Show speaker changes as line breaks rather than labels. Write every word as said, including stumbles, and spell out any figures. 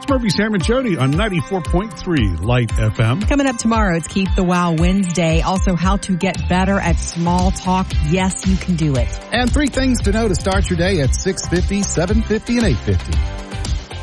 It's Murphy, Sam, and Jody on ninety-four point three Light F M.
Coming up tomorrow, it's Keep the Wow Wednesday. Also, how to get better at small talk. Yes, you can do it.
And three things to know to start your day at six fifty, seven fifty, and eight fifty.